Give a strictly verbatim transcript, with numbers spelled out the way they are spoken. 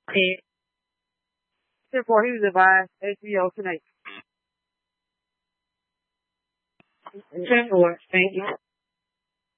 And therefore, he was advised H B O tonight. Sure. Thank you.